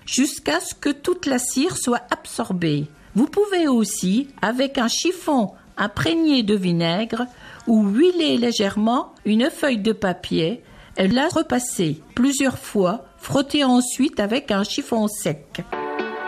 jusqu'à ce que toute la cire soit absorbée. Vous pouvez aussi, avec un chiffon imprégné de vinaigre ou huiler légèrement une feuille de papier et la repasser plusieurs fois, frotter ensuite avec un chiffon sec.